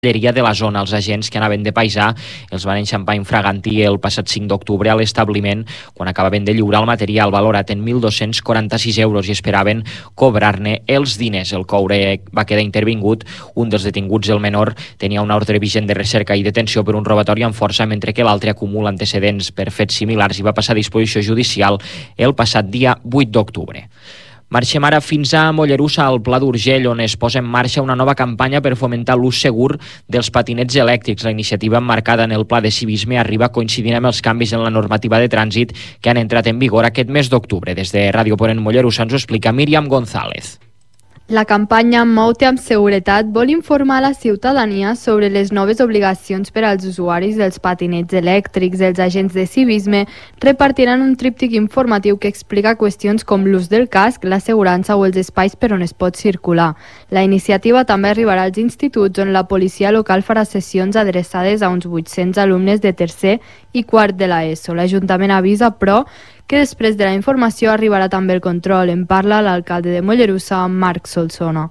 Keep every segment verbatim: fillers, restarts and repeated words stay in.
de la zona. Els agents que anaven de paisà els van enxampar infragantí el passat cinc d'octubre a l'establiment quan acabaven de lliurar el material valorat en mil dos-cents quaranta-sis euros i esperaven cobrar-ne els diners. El coure va quedar intervingut. Un dels detinguts, el menor, tenia una ordre vigent de recerca i detenció per un robatori amb força, mentre que l'altre acumula antecedents per fets similars i va passar a disposició judicial el passat dia vuit d'octubre. Marxem ara fins a Mollerussa, al Pla d'Urgell, on es posa en marxa una nova campanya per fomentar l'ús segur dels patinets elèctrics. La iniciativa, emmarcada en el Pla de Civisme, arriba coincidint amb els canvis en la normativa de trànsit que han entrat en vigor aquest mes d'octubre. Des de Ràdio Ponent Mollerussa ens ho explica Míriam González. La campanya Mou-te amb seguretat vol informar la ciutadania sobre les noves obligacions per als usuaris dels patinets elèctrics. Els agents de civisme repartiran un tríptic informatiu que explica qüestions com l'ús del casc, l'assegurança o els espais per on es pot circular. La iniciativa també arribarà als instituts, on la policia local farà sessions adreçades a uns vuit-cents alumnes de tercer i quart de l'ESO. L'Ajuntament avisa, però, que després de la informació arribarà també el control. En parla l'alcalde de Mollerussa, Marc Solsona.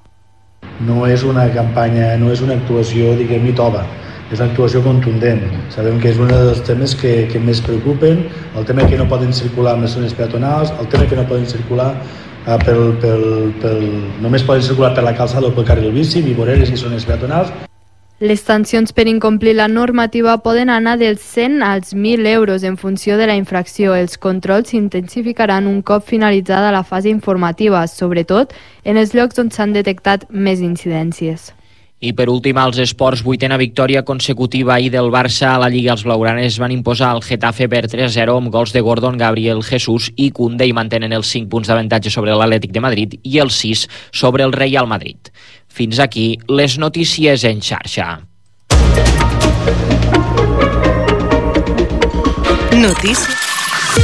No és una campanya, no és una actuació, diguem-hi, tova, és una actuació contundent. Sabem que és un dels temes que, que més preocupen, el tema que no poden circular en les zones peatonals, el tema que no poden circular eh, pel, pel, pel, només poden circular per la calçada o pel carril bici, i voreres i zones peatonals. Les sancions per incomplir la normativa poden anar dels cent als mil euros en funció de la infracció. Els controls s'intensificaran un cop finalitzada la fase informativa, sobretot en els llocs on s'han detectat més incidències. I per últim, als esports, vuitena victòria consecutiva ahir del Barça a la Lliga. Els blaugranes van imposar el Getafe per tres a zero amb gols de Gordon, Gabriel Jesús i Koundé, i mantenen els cinc punts d'avantatge sobre l'Atlètic de Madrid i els sis sobre el Real Madrid. Fins aquí les notícies en xarxa. Notícies